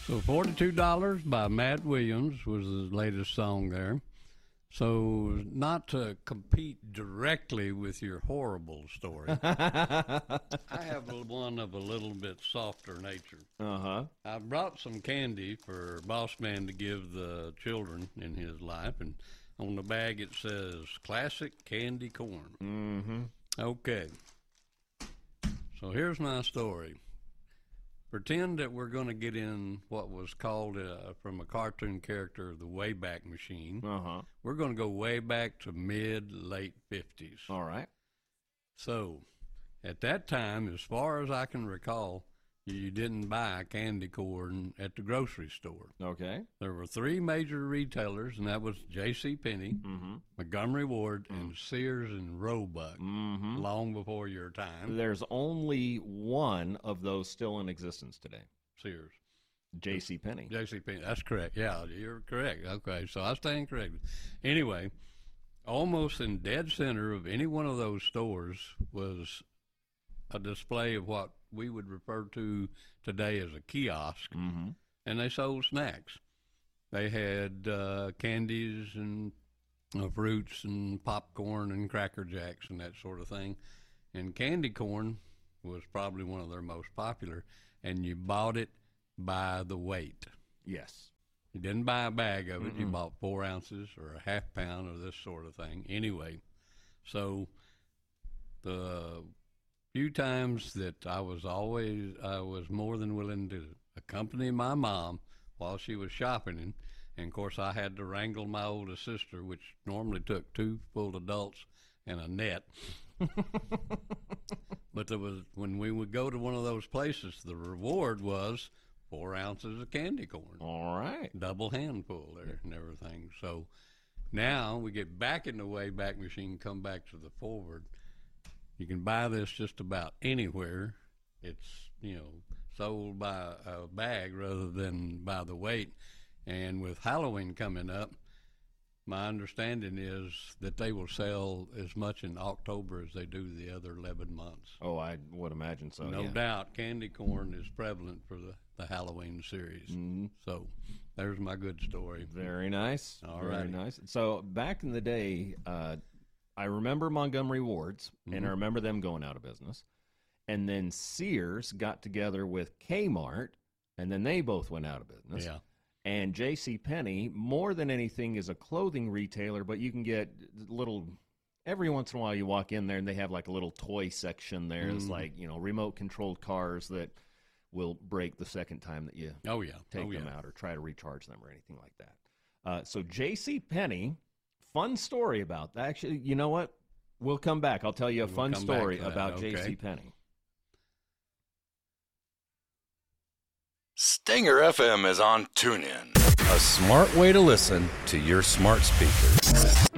So $42 by Matt Williams was the latest song there. So not to compete directly with your horrible story, I have one of a little bit softer nature. Uh-huh. I brought some candy for Boss Man to give the children in his life, and on the bag it says classic candy corn. Mm-hmm. Okay. So here's my story. Pretend that we're going to get in what was called, from a cartoon character, the Wayback Machine. Uh-huh. We're going to go way back to late 50s. All right. So, at that time, as far as I can recall, you didn't buy candy corn at the grocery store. Okay. There were three major retailers, and that was J.C. Penney, Mm-hmm. Montgomery Ward, and Sears and Roebuck, Mm-hmm. long before your time. There's only one of those still in existence today. Sears. J.C. Penney. J.C. Penney, that's correct. Yeah, you're correct. Okay, so I stand corrected. Anyway, almost in dead center of any one of those stores was a display of what we would refer to today as a kiosk, Mm-hmm. and they sold snacks. They had candies and fruits and popcorn and Cracker Jacks and that sort of thing. And candy corn was probably one of their most popular, and you bought it by the weight. Yes. You didn't buy a bag of it. You bought 4 ounces or a half pound or this sort of thing. Anyway, so the few times that I was more than willing to accompany my mom while she was shopping. And of course, I had to wrangle my oldest sister, which normally took 2 full adults and a net. But when we would go to one of those places, the reward was 4 ounces of candy corn. All right. Double handful there and everything. So now we get back in the Wayback Machine, come back to the forward. You can buy this just about anywhere. It's, sold by a bag rather than by the weight. And with Halloween coming up, my understanding is that they will sell as much in October as they do the other 11 months. Oh, I would imagine so. No yeah. doubt candy corn is prevalent for the Halloween series. Mm-hmm. So there's my good story. Very nice. All Very right. nice. So back in the day, I remember Montgomery Ward's, and I remember them going out of business. And then Sears got together with Kmart, and then they both went out of business. Yeah. And J.C. Penney, more than anything, is a clothing retailer, but you can get every once in a while you walk in there and they have like a little toy section there. It's like, remote-controlled cars that will break the second time that you take them out or try to recharge them or anything like that. So J.C. Penney, fun story about that. Actually, you know what? We'll come back. I'll tell you a fun story about J.C. Penney. Stinger FM is on TuneIn, a smart way to listen to your smart speakers.